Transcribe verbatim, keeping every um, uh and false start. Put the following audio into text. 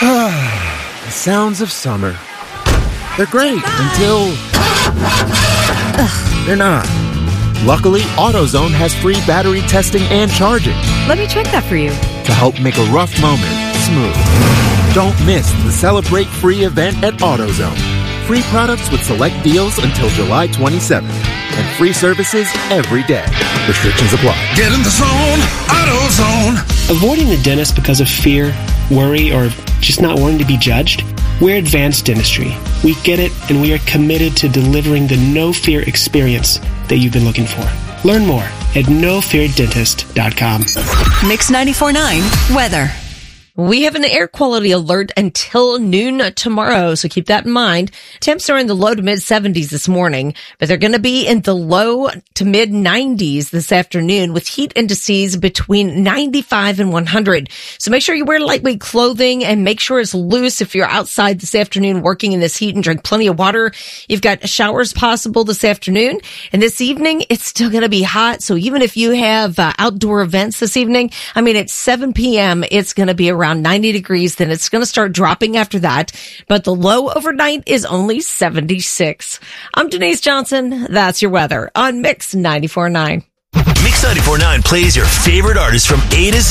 The sounds of summer. They're great until they're not. Luckily, AutoZone has free battery testing and charging Let me check that for you. to help make a rough moment smooth. Don't miss the Celebrate Free event at AutoZone. Free products with select deals until July twenty-seventh. And free services every day. Restrictions apply. Get in the zone, AutoZone. Avoiding the dentist because of fear, worry, or just not wanting to be judged? We're Advanced Dentistry. We get it, and we are committed to delivering the no-fear experience that you've been looking for. Learn more at no fear dentist dot com. Mix ninety-four point nine weather. We have an air quality alert until noon tomorrow, so keep that in mind. Temps are in the low to mid seventies this morning, but they're going to be in the low to mid nineties this afternoon with heat indices between ninety-five and one hundred. So make sure you wear lightweight clothing and make sure it's loose if you're outside this afternoon working in this heat, and drink plenty of water. You've got showers possible this afternoon, and this evening it's still going to be hot. So even if you have uh, outdoor events this evening, I mean, at seven p.m. it's going to be around ninety degrees. Then it's going to start dropping after that. But the low overnight is only seventy-six. I'm Denise Johnson. That's your weather on Mix ninety-four point nine. Mix ninety-four point nine plays your favorite artists from A to Z.